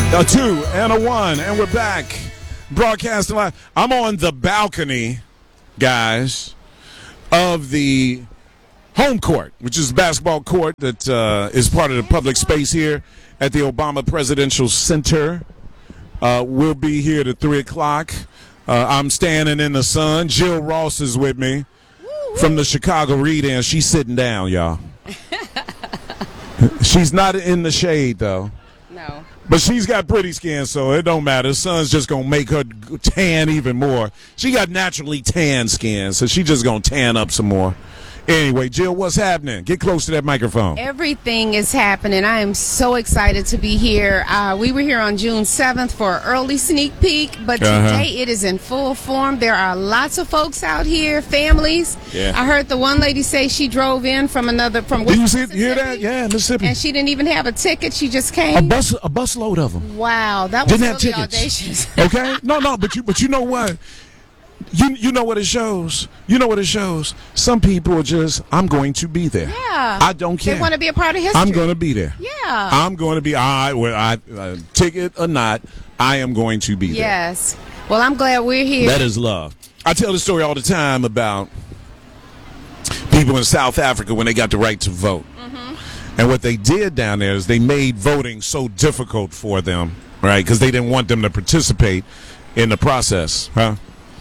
A 2 and a 1, and we're back. Broadcasting live. I'm on the balcony, guys, of the home court, which is a basketball court that is part of the public space here at the Obama Presidential Center. We'll be here to 3 o'clock. I'm standing in the sun. Jill Ross is with me from the Chicago Read-In. She's sitting down, y'all. She's not in the shade, though. No. But she's got pretty skin, so it don't matter. The sun's just going to make her tan even more. She got naturally tan skin, so she's just going to tan up some more. Anyway, Jill, what's happening? Get close to that microphone. Everything is happening. I am so excited to be here. We were here on June 7th for an early sneak peek, but today it is in full form. There are lots of folks out here, families. Yeah. I heard the one lady say she drove in from Did you hear that? Yeah, Mississippi. And she didn't even have a ticket. She just came. A bus load of them. Wow, that was didn't really have tickets. audacious. Okay? No, but you know what? You know what it shows? You know what it shows? Some people are just, I'm going to be there. Yeah. I don't care. They want to be a part of history. I'm going to be there. Yeah. I'm going to be, ticket or not, I am going to be there. Yes. Well, I'm glad we're here. That is love. I tell the story all the time about people in South Africa when they got the right to vote. Mm-hmm. And what they did down there is they made voting so difficult for them, right? Because they didn't want them to participate in the process, huh?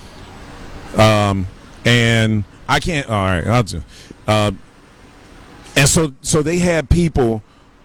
And I can't. All right, I'll do. And so they had people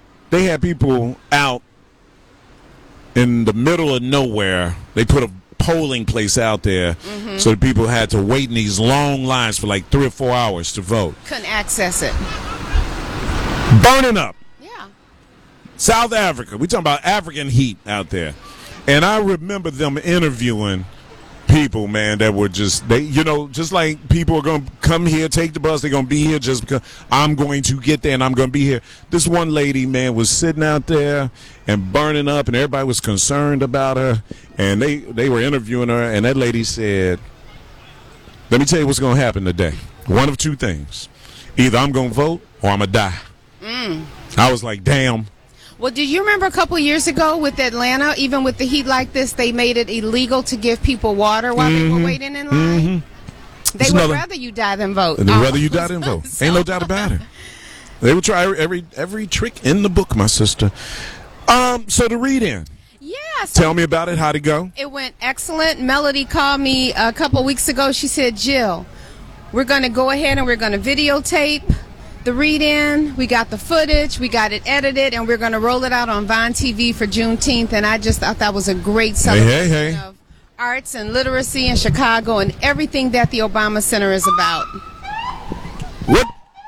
out in the middle of nowhere. They put a polling place out there, so the people had to wait in these long lines for like 3 or 4 hours to vote. Couldn't access it. Burning up. Yeah. South Africa. We talking about African heat out there, and I remember them interviewing people, man, that were just just like people are gonna come here, take the bus, they're gonna be here just because I'm going to get there and I'm gonna be here. This one lady, man, was sitting out there and burning up, and everybody was concerned about her, and they were interviewing her, and that lady said, "Let me tell you what's gonna happen today. One of two things: either I'm gonna vote or I'm gonna die." I was like, damn. Well, did you remember a couple years ago with Atlanta, even with the heat like this, they made it illegal to give people water while they were waiting in line? They would rather you die than vote. They'd rather you die than vote. Ain't no doubt about it. They would try every trick in the book, my sister. So the read-in. Yeah. So tell me about it. How'd it go? It went excellent. Melody called me a couple weeks ago. She said, Jill, we're going to go ahead and we're going to videotape the read-in. We got the footage, we got it edited, and we're going to roll it out on Vine TV for Juneteenth. And I just thought that was a great celebration of arts and literacy in Chicago and everything that the Obama Center is about. What?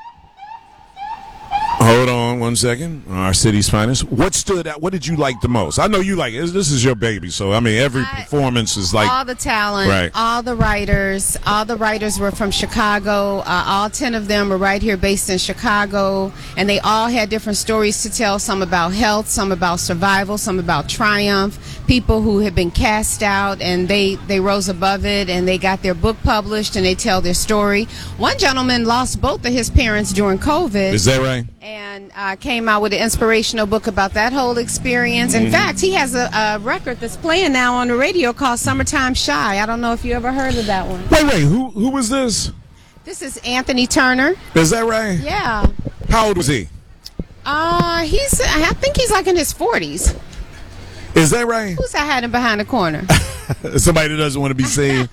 Hold on one second. Our city's finest. What stood out? What did you like the most? I know you like it. This is your baby, so I mean every performance is like all the talent, right. All the writers were from Chicago. All 10 of them were right here, based in Chicago, and they all had different stories to tell. Some about health, some about survival, some about triumph. People who had been cast out and they rose above it, and they got their book published, and they tell their story. One gentleman lost both of his parents during COVID. Is that right? And came out with an inspirational book about that whole experience. In fact, he has a record that's playing now on the radio called Summertime Shy. I don't know if you ever heard of that one. Wait, who was this? This is Anthony Turner. Is that right? Yeah. How old was he? I think he's like in his 40s. Is that right? Who's that hiding behind the corner? Somebody that doesn't want to be seen.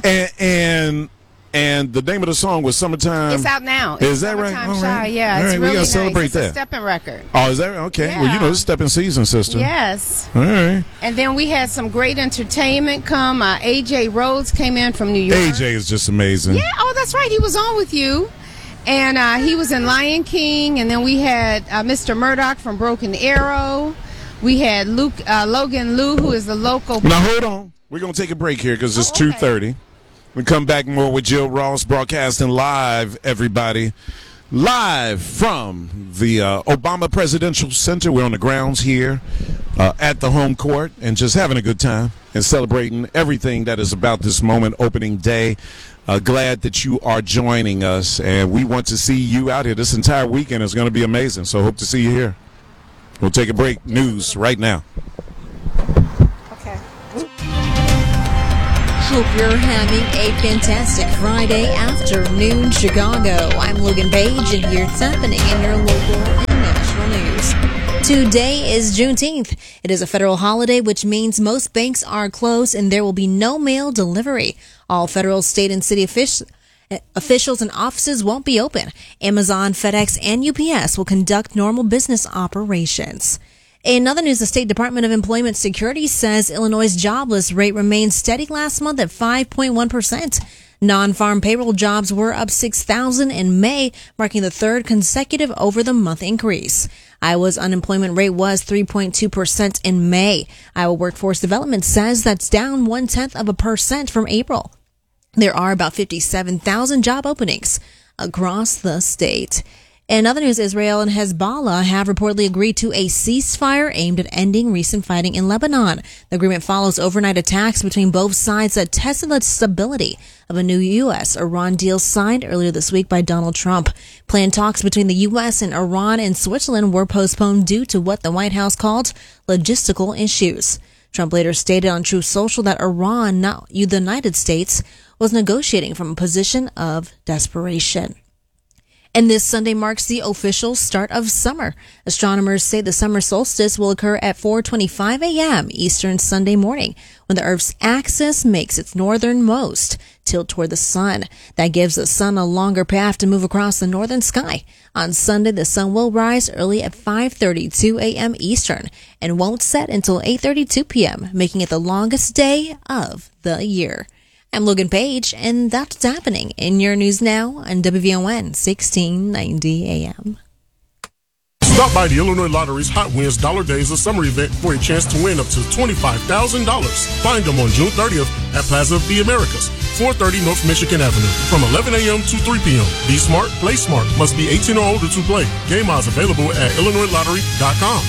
And the name of the song was Summertime. It's out now. Is that right? Summertime Shy. Yeah, all it's right, really we gotta celebrate nice. that. It's a stepping record. Oh, is that right? Okay. Yeah. Well, it's stepping season, sister. Yes. All right. And then we had some great entertainment come. AJ Rhodes came in from New York. AJ is just amazing. Yeah. Oh, that's right. He was on with you. And he was in Lion King. And then we had Mr. Murdoch from Broken Arrow. We had Logan Liu, who is the local. Now, hold on. We're going to take a break here because it's 2:30. We come back more with Jill Ross, broadcasting live, everybody. Live from the Obama Presidential Center. We're on the grounds here at the home court and just having a good time and celebrating everything that is about this moment, opening day. Glad that you are joining us, and we want to see you out here. This entire weekend is going to be amazing, so hope to see you here. We'll take a break. News right now. Hope you're having a fantastic Friday afternoon, Chicago. I'm Logan Page, and here's happening in your local and national news. Today is Juneteenth. It is a federal holiday, which means most banks are closed and there will be no mail delivery. All federal, state, and city officials and offices won't be open. Amazon, FedEx, and UPS will conduct normal business operations. In other news, the State Department of Employment Security says Illinois' jobless rate remained steady last month at 5.1%. Non-farm payroll jobs were up 6,000 in May, marking the third consecutive over-the-month increase. Iowa's unemployment rate was 3.2% in May. Iowa Workforce Development says that's down 0.1% from April. There are about 57,000 job openings across the state. In other news, Israel and Hezbollah have reportedly agreed to a ceasefire aimed at ending recent fighting in Lebanon. The agreement follows overnight attacks between both sides that tested the stability of a new U.S.-Iran deal signed earlier this week by Donald Trump. Planned talks between the U.S. and Iran and Switzerland were postponed due to what the White House called logistical issues. Trump later stated on Truth Social that Iran, not the United States, was negotiating from a position of desperation. And this Sunday marks the official start of summer. Astronomers say the summer solstice will occur at 4:25 a.m. Eastern Sunday morning, when the Earth's axis makes its northernmost tilt toward the sun. That gives the sun a longer path to move across the northern sky. On Sunday, the sun will rise early at 5:32 a.m. Eastern and won't set until 8:32 p.m., making it the longest day of the year. I'm Logan Page, and that's what's happening in your news now on WVON 1690 AM. Stop by the Illinois Lottery's Hot Wins Dollar Days of Summer event for a chance to win up to $25,000. Find them on June 30th at Plaza of the Americas, 430 North Michigan Avenue, from 11 a.m. to 3 p.m. Be smart, play smart. Must be 18 or older to play. Game odds available at IllinoisLottery.com.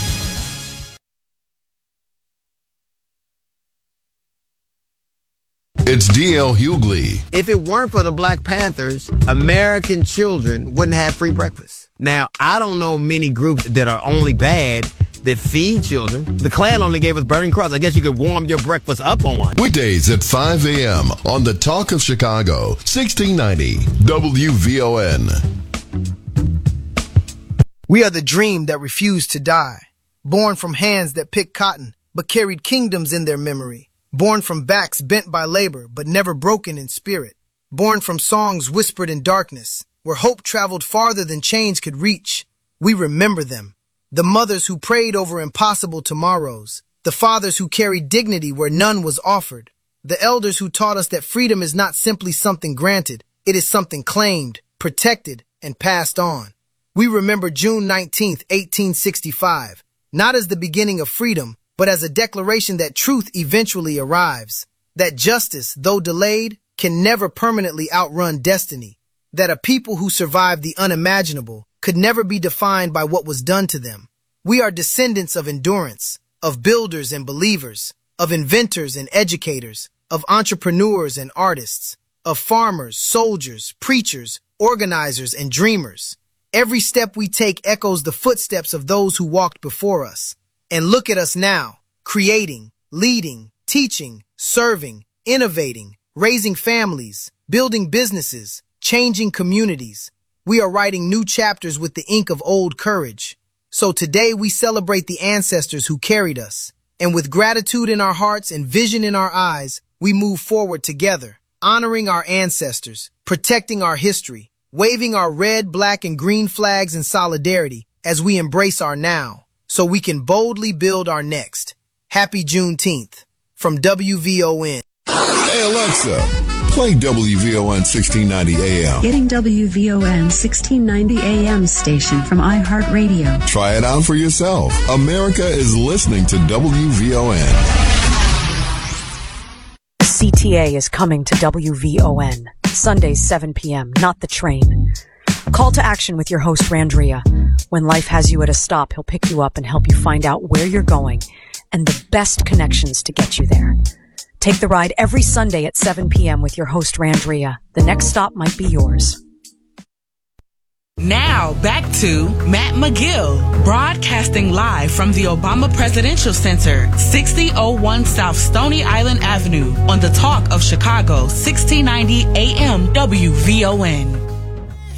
It's D.L. Hughley. If it weren't for the Black Panthers, American children wouldn't have free breakfast. Now, I don't know many groups that are only bad that feed children. The Klan only gave us Burning Cross. I guess you could warm your breakfast up on one. Weekdays at 5 a.m. on the Talk of Chicago, 1690 WVON. We are the dream that refused to die, born from hands that picked cotton, but carried kingdoms in their memory. Born from backs bent by labor, but never broken in spirit. Born from songs whispered in darkness, where hope traveled farther than chains could reach. We remember them. The mothers who prayed over impossible tomorrows. The fathers who carried dignity where none was offered. The elders who taught us that freedom is not simply something granted. It is something claimed, protected, and passed on. We remember June 19th, 1865, not as the beginning of freedom, but as a declaration that truth eventually arrives, that justice, though delayed, can never permanently outrun destiny, that a people who survived the unimaginable could never be defined by what was done to them. We are descendants of endurance, of builders and believers, of inventors and educators, of entrepreneurs and artists, of farmers, soldiers, preachers, organizers, and dreamers. Every step we take echoes the footsteps of those who walked before us. And look at us now, creating, leading, teaching, serving, innovating, raising families, building businesses, changing communities. We are writing new chapters with the ink of old courage. So today we celebrate the ancestors who carried us. And with gratitude in our hearts and vision in our eyes, we move forward together, honoring our ancestors, protecting our history, waving our red, black, and green flags in solidarity as we embrace our now, so we can boldly build our next. Happy Juneteenth from WVON. Hey Alexa, play WVON 1690 AM. Getting WVON 1690 AM station from iHeartRadio. Try it out for yourself. America is listening to WVON. CTA is coming to WVON. Sundays 7 p.m., not the train. Call to action with your host, Randria. When life has you at a stop, he'll pick you up and help you find out where you're going and the best connections to get you there. Take the ride every Sunday at 7 p.m. with your host, Randria. The next stop might be yours. Now, back to Matt McGill, broadcasting live from the Obama Presidential Center, 6001 South Stony Island Avenue, on the Talk of Chicago, 1690 AM WVON.